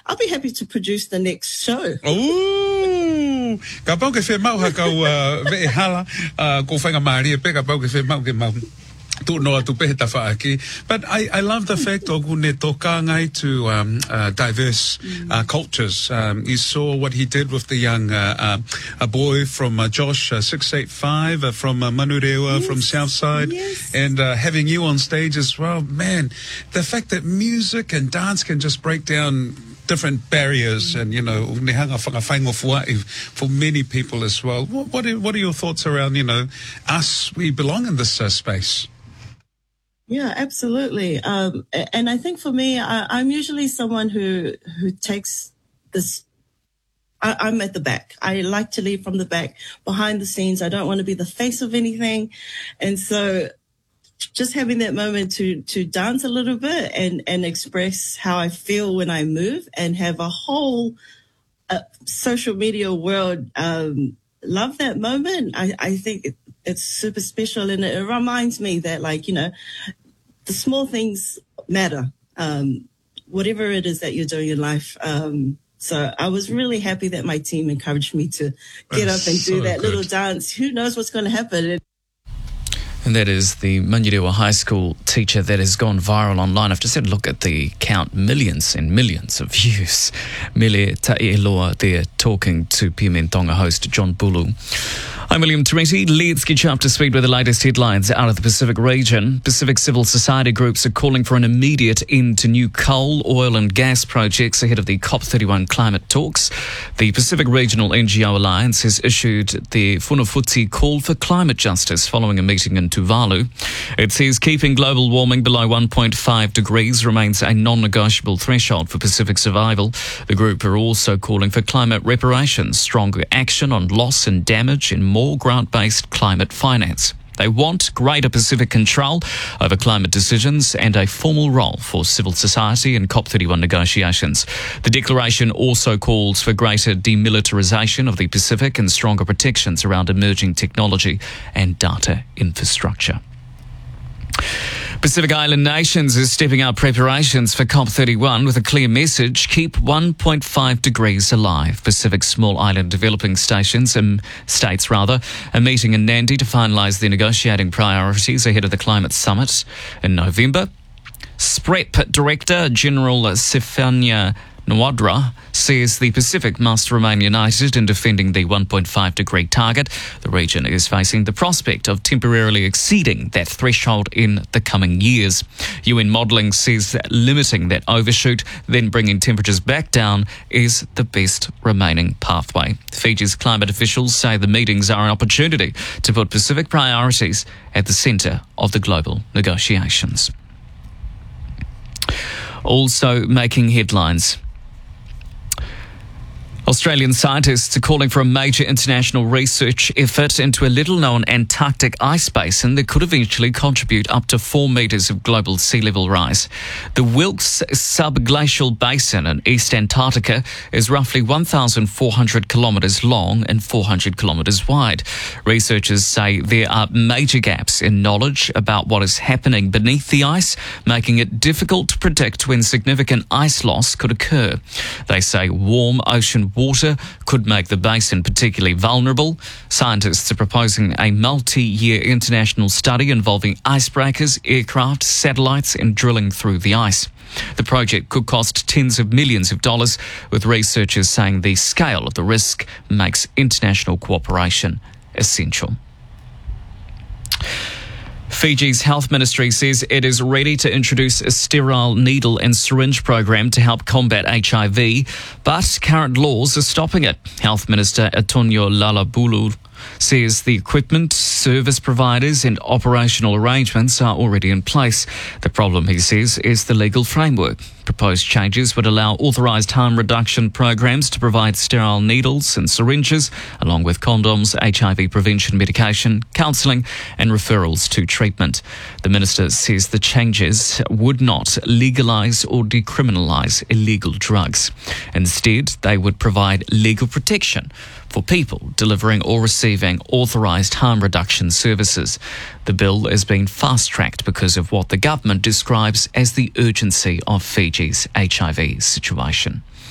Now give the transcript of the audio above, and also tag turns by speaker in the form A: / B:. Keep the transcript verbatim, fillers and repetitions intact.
A: I'll be happy to produce the next show.
B: Ooh, ka pau ke whe mau ha kau ve hala ko whainga maari e pe ka pau ke whe mau ke mau. Tu noa tu pehe ta whaaki. But I, I love the fact of ne toka ngai to um, uh, diverse uh, cultures. Um, you saw what he did with the young uh, uh, a boy from uh, Josh uh, six eight five uh, from uh, Manurewa, yes. from Southside,
A: yes.
B: and uh, having you on stage as well. Man, the fact that music and dance can just break down different barriers, and you know, for many people as well. What, what, are, what are your thoughts around, you know, us? We belong in this uh, space.
A: Yeah, absolutely. Um, and I think for me, I, I'm usually someone who who takes this. I, I'm at the back. I like to lead from the back, behind the scenes. I don't want to be the face of anything, and so just having that moment to to dance a little bit and and express how I feel when I move, and have a whole uh, social media world um, love that moment. I I think it, it's super special, and it reminds me that, like, you know, the small things matter, um, whatever it is that you're doing in life. Um, so I was really happy that my team encouraged me to get
B: That's
A: up and do
B: so
A: that
B: good.
A: little dance. Who knows what's going to happen?
C: And that is the Manurewa High School teacher that has gone viral online. I've just had a look at the count, millions and millions of views. Mele Taeloa there talking to Pimentonga host John Bulu. I'm William Terenti. Let's get you up to speed with the latest headlines out of the Pacific region. Pacific civil society groups are calling for an immediate end to new coal, oil and gas projects ahead of the COP thirty-one climate talks. The Pacific Regional N G O Alliance has issued the Funafuti call for climate justice following a meeting in Tuvalu. It says keeping global warming below one point five degrees remains a non-negotiable threshold for Pacific survival. The group are also calling for climate reparations, stronger action on loss and damage, and more grant-based climate finance. They want greater Pacific control over climate decisions and a formal role for civil society in COP thirty-one negotiations. The declaration also calls for greater demilitarisation of the Pacific and stronger protections around emerging technology and data infrastructure. Pacific Island nations is stepping up preparations for COP thirty-one with a clear message: keep one point five degrees alive. Pacific Small Island Developing Stations, um, States rather, a meeting in Nandi to finalise their negotiating priorities ahead of the climate summit in November. S P R E P Director General Sifania Nwadra says the Pacific must remain united in defending the one point five degree target. The region is facing the prospect of temporarily exceeding that threshold in the coming years. U N modelling says that limiting that overshoot, then bringing temperatures back down, is the best remaining pathway. Fiji's climate officials say the meetings are an opportunity to put Pacific priorities at the centre of the global negotiations. Also making headlines, Australian scientists are calling for a major international research effort into a little-known Antarctic ice basin that could eventually contribute up to four metres of global sea level rise. The Wilkes Subglacial Basin in East Antarctica is roughly one thousand four hundred kilometres long and four hundred kilometres wide. Researchers say there are major gaps in knowledge about what is happening beneath the ice, making it difficult to predict when significant ice loss could occur. They say warm ocean water could make the basin particularly vulnerable. Scientists are proposing a multi-year international study involving icebreakers, aircraft, satellites and drilling through the ice. The project could cost tens of millions of dollars, with researchers saying the scale of the risk makes international cooperation essential. Fiji's health ministry says it is ready to introduce a sterile needle and syringe program to help combat H I V, but current laws are stopping it. Health Minister Antonio Lalabulu says the equipment, service providers and operational arrangements are already in place. The problem, he says, is the legal framework. Proposed changes would allow authorised harm reduction programs to provide sterile needles and syringes, along with condoms, H I V prevention medication, counselling and referrals to treatment. The minister says the changes would not legalise or decriminalise illegal drugs. Instead, they would provide legal protection for people delivering or receiving authorised harm reduction services. The bill is being fast-tracked because of what the government describes as the urgency of Fiji's H I V situation.